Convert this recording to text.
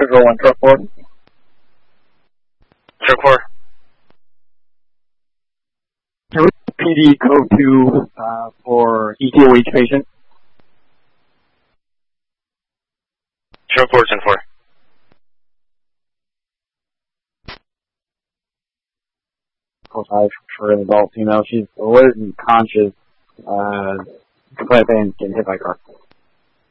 Central 1, truck 4. Truck 4. Can we PD code 2 for ETOH patient? Truck 4, 10-4. Code 5 for an adult female. She's alert and conscious. Complaint saying getting hit by a car.